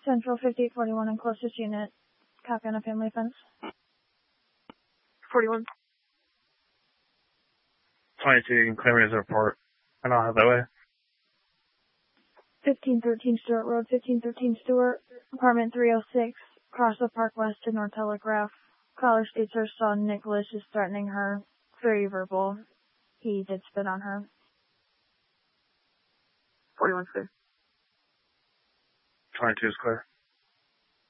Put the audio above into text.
Central 5841 and closest unit. Copy on a family fence. 41. 22, you can claim it as a report. And I'll have that way. 1513 Stewart Road, 1513 Stewart, apartment 306, Crossville Park West to North Telegraph. Caller states her son, Nicholas, is threatening her. Very verbal. He did spit on her. 41's clear. 22 is clear.